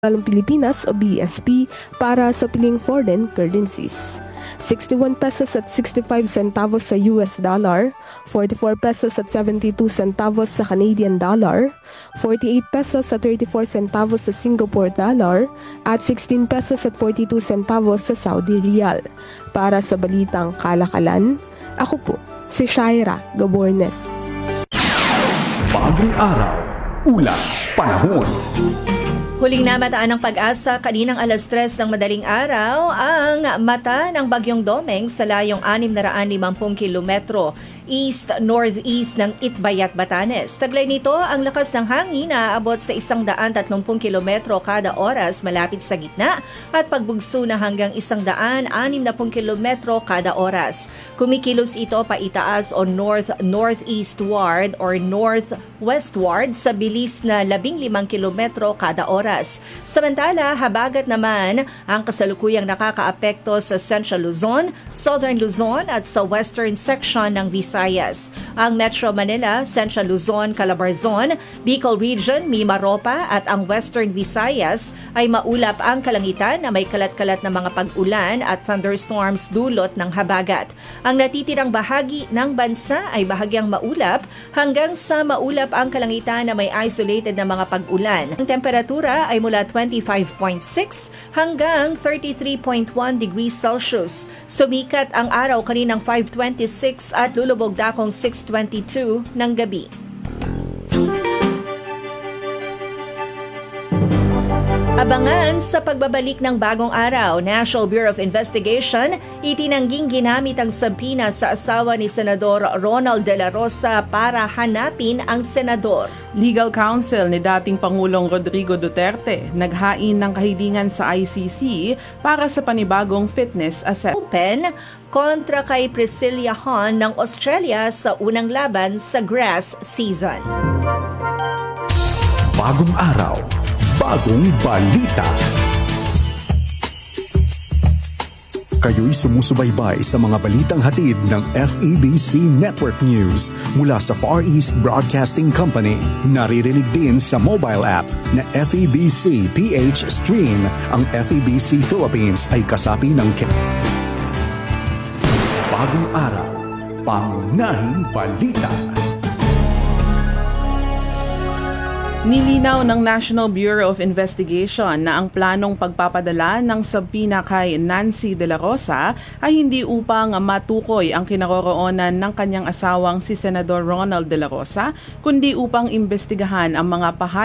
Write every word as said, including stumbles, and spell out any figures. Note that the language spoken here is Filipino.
ng Pilipinas o B S P para sa piling foreign currencies. sixty-one pesos at sixty-five centavos sa U S dollar, forty-four pesos at seventy-two centavos sa Canadian dollar, forty-eight pesos at thirty-four centavos sa Singapore dollar, at sixteen pesos at forty-two centavos sa Saudi Riyal. Para sa balitang kalakalan, ako po si Shaira Gabornes. Bagong araw, ulat, panahon. Huling namataan ng Pag-asa kaninang alas tres ng madaling araw ang mata ng Bagyong Domeng sa layong six hundred fifty kilometro east-northeast ng Itbayat, Batanes. Taglay nito ang lakas ng hangin na aabot sa one hundred thirty kilometro kada oras malapit sa gitna at pagbugso na hanggang one hundred sixty kilometro kada oras. Kumikilos ito paitaas o north-northeastward or northwestward sa bilis na fifteen kilometro kada oras. Samantala, habagat naman ang kasalukuyang nakakaapekto sa Central Luzon, Southern Luzon at sa western section ng Visayas. Ang Metro Manila, Central Luzon, Calabarzon, Bicol Region, Mimaropa at ang Western Visayas ay maulap ang kalangitan na may kalat-kalat na mga pag-ulan at thunderstorms dulot ng habagat. Ang natitirang bahagi ng bansa ay bahagyang maulap hanggang sa maulap ang kalangitan na may isolated na mga pag-ulan. Ang temperatura ay mula twenty-five point six hanggang thirty-three point one degrees Celsius. Sumikat ang araw kaninang five twenty-six at lulubog dakong six twenty-two ng gabi. Abangan sa pagbabalik ng Bagong Araw, National Bureau of Investigation itinangging ginamit ang sabina sa asawa ni Senador Ronald De La Rosa para hanapin ang senador. Legal counsel ni dating Pangulong Rodrigo Duterte naghain ng kahilingan sa I C C para sa panibagong fitness assessment. Open kontra kay Priscilla Hon ng Australia sa unang laban sa grass season. Bagong araw, bagong balita. Kayo'y sumusubaybay sa mga balitang hatid ng F E B C Network News mula sa Far East Broadcasting Company. Naririnig din sa mobile app na F E B C P H Stream. Ang F E B C Philippines ay kasapi ng Bagong araw, pangunahing balita. Nilinaw ng National Bureau of Investigation na ang planong pagpapadala ng sabina kay Nancy De La Rosa ay hindi upang matukoy ang kinaroroonan ng kanyang asawang si Senador Ronald De La Rosa, kundi upang imbestigahan ang mga pahayag